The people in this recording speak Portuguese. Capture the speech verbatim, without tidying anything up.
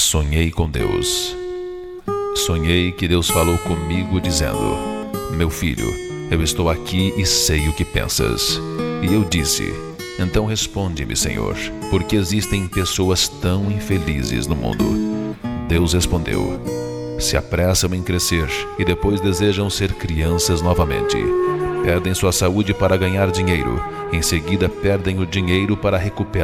Sonhei com Deus. Sonhei que Deus falou comigo dizendo: meu filho, eu estou aqui e sei o que pensas. E eu disse: então responde-me, Senhor, porque existem pessoas tão infelizes no mundo. Deus respondeu: se apressam em crescer e depois desejam ser crianças novamente. Perdem sua saúde para ganhar dinheiro, em seguida perdem o dinheiro para recuperar